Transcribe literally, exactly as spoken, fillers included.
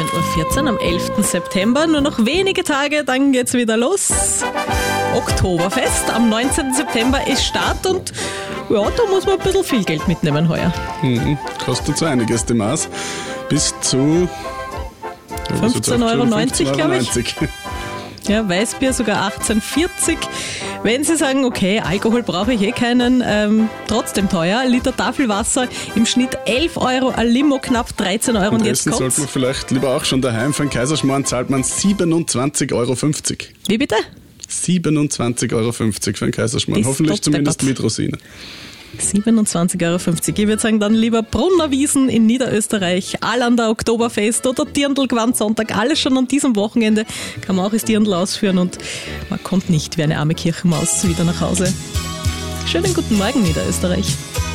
Uhr vierzehn am elften September. Nur noch wenige Tage, dann geht's wieder los. Oktoberfest am neunzehnten September ist Start und ja, da muss man ein bisschen viel Geld mitnehmen heuer. Mhm. Kostet so einiges, die Maß. Bis zu fünfzehn Euro neunzig, glaube ich. Ja, Weißbier sogar achtzehn vierzig. Wenn Sie sagen, okay, Alkohol brauche ich eh keinen, ähm, trotzdem teuer. Ein Liter Tafelwasser im Schnitt elf Euro, ein Limo knapp dreizehn Euro. Und, und jetzt kommt's. Sollte man vielleicht lieber auch schon daheim. Für einen Kaiserschmarrn zahlt man siebenundzwanzig Euro fünfzig. Wie bitte? siebenundzwanzig Euro fünfzig für einen Kaiserschmarrn. Bis Hoffentlich zumindest mit Rosine. siebenundzwanzig Euro fünfzig. Ich würde sagen, dann lieber Brunnerwiesen in Niederösterreich, Allander Oktoberfest oder Dirndl Sonntag. Alles schon an diesem Wochenende kann man auch das Dirndl ausführen und man kommt nicht wie eine arme Kirchenmaus wieder nach Hause. Schönen guten Morgen, Niederösterreich.